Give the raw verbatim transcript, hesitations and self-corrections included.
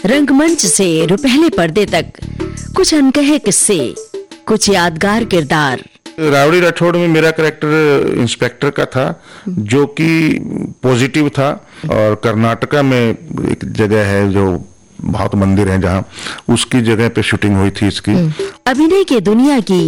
रंगमंच से रुपहले पर्दे तक, कुछ अनकहे किस्से, कुछ यादगार किरदार। रावड़ी राठौड़ में मेरा कैरेक्टर इंस्पेक्टर का था जो कि पॉजिटिव था, और कर्नाटका में एक जगह है जो बहुत मंदिर है जहाँ, उसकी जगह पे शूटिंग हुई थी इसकी। अभिनय की दुनिया की